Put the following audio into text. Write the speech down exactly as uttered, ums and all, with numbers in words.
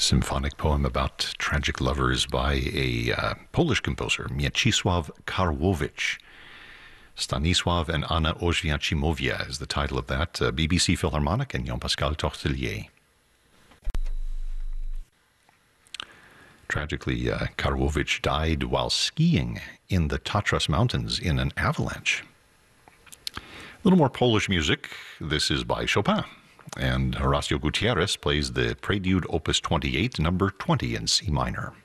Symphonic poem about tragic lovers by a uh, Polish composer, Mieczysław Karłowicz. Stanisław and Anna Oświęcimowia is the title of that. Uh, B B C Philharmonic and Jean-Pascal Tortelier. Tragically, uh, Karłowicz died while skiing in the Tatras Mountains in an avalanche. A little more Polish music. This is by Chopin. And Horacio Gutierrez plays the Prelude Opus twenty-eight, number twenty in C minor.